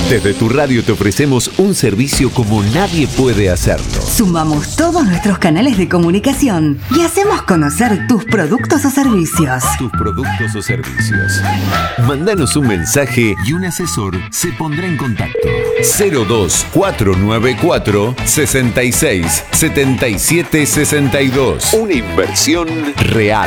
Desde tu radio te ofrecemos un servicio como nadie puede hacerlo. Sumamos todos nuestros canales de comunicación y hacemos conocer tus productos o servicios. Tus productos o servicios. Mándanos un mensaje y un asesor se pondrá en contacto. 02494 66 77 62. Una inversión real.